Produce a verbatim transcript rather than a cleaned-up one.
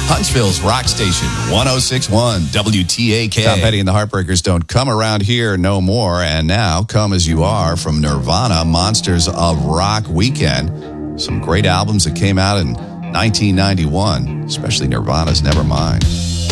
Huntsville's rock station, one oh six point one W T A K. Tom Petty and the Heartbreakers don't come around here no more. And now, Come As You Are from Nirvana, Monsters of Rock Weekend. Some great albums that came out in nineteen ninety-one, especially Nirvana's Nevermind.